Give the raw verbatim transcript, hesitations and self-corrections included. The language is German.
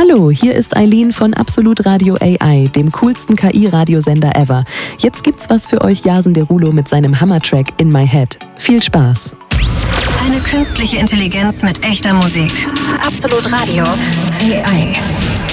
Hallo, hier ist Eileen von Absolut Radio A I, dem coolsten K I-Radiosender ever. Jetzt gibt's was für euch Yasin Derulo mit seinem Hammertrack In My Head. Viel Spaß! Eine künstliche Intelligenz mit echter Musik. Absolut Radio A I.